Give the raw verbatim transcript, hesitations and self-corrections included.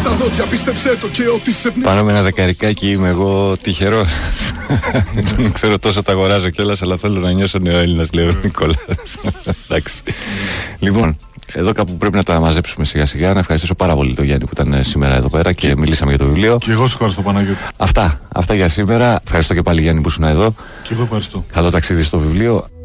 στα δόντια, πίστεψέ το και ό,τι σε πνίγει. Πάνω με ένα δεκαρικάκι είμαι εγώ τυχερός. Δεν ξέρω τόσο τα αγοράζω κιόλας, αλλά θέλω να νιώσω νεοέλληνας, λέει ο Νικόλας. Εντάξει. Λοιπόν, εδώ κάπου πρέπει να τα μαζέψουμε σιγά σιγά. Να ευχαριστήσω πάρα πολύ τον Γιάννη που ήταν σήμερα εδώ πέρα και μιλήσαμε για το βιβλίο. Και εγώ σε ευχαριστώ, Παναγιώτη. Αυτά, αυτά για σήμερα. Ευχαριστώ και πάλι, Γιάννη, που ήσουν εδώ. Και εγώ ευχαριστώ. Καλό ταξίδι στο βιβλίο.